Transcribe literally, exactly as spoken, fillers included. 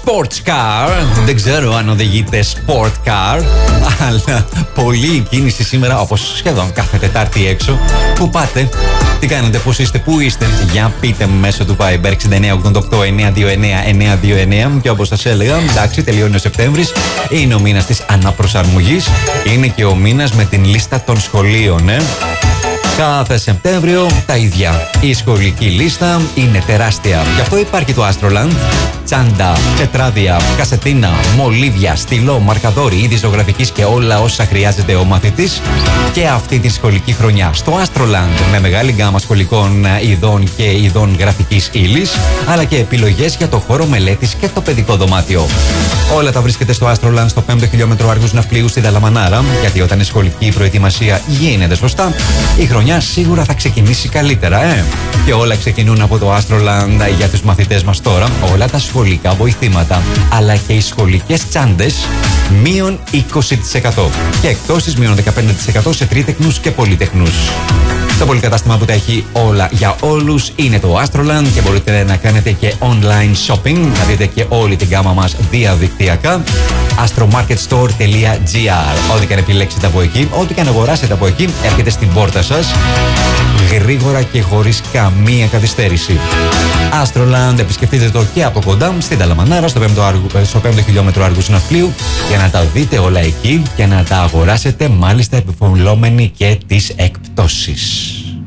sports car. Δεν ξέρω αν οδηγείτε sport car, αλλά πολλή κίνηση σήμερα, όπως σχεδόν κάθε Τετάρτη έξω. Πού πάτε, τι κάνετε, πώς είστε, πού είστε? Για πείτε μου μέσω του Viber εξήντα εννέα ογδόντα οκτώ εννιακόσια είκοσι εννέα εννιακόσια είκοσι εννέα. Και όπως σας έλεγα, εντάξει, τελειώνει ο Σεπτέμβρης. Είναι ο μήνας της αναπροσαρμογής. Είναι και ο μήνας με την λίστα των σχολείων, ε. Κάθε Σεπτέμβριο τα ίδια. Η σχολική λίστα είναι τεράστια. Γι' αυτό υπάρχει το Astroland. Τσάντα, τετράδια, κασετίνα, μολύβια, στυλό, μαρκαδόρι, είδη ζωγραφικής και όλα όσα χρειάζεται ο μαθητής και αυτή τη σχολική χρονιά. Στο Astroland, με μεγάλη γκάμα σχολικών ειδών και ειδών γραφικής ύλης, αλλά και επιλογές για το χώρο μελέτης και το παιδικό δωμάτιο. Όλα τα βρίσκεται στο Astroland, στο πέμπτο χιλιόμετρο Άργους Ναυπλίου στη Δαλαμανάρα, γιατί όταν η σχολική προετοιμασία γίνεται σωστά, η χρονιά σίγουρα θα ξεκινήσει καλύτερα, ε! Και όλα ξεκινούν από το Astroland για τους μαθητές μας τώρα. Όλα τα σχολικά βοηθήματα, αλλά και οι σχολικές τσάντες, μείον είκοσι τοις εκατό. Και εκπτώσεις μείον δεκαπέντε τοις εκατό σε τρίτεκνους και πολυτεκνούς. Το πολυκατάστημα που τα έχει όλα για όλους είναι το Astroland και μπορείτε να κάνετε και online shopping, να δείτε και όλη την γάμα μας διαδικτυακά. astromarketstore τελεία gr. Ό,τι και αν επιλέξετε από εκεί, ό,τι και αν αγοράσετε από εκεί, έρχεται στην πόρτα σας γρήγορα και χωρίς καμία καθυστέρηση. Astroland, επισκεφτείτε το και από κοντά στην Ταλαμανάρα, στο πέμπτο, άργου, στο πέμπτο χιλιόμετρο Άργους Ναυπλίου, για να τα δείτε όλα εκεί και να τα αγοράσετε, μάλιστα επιφολόμενοι και τις εκπτώσεις.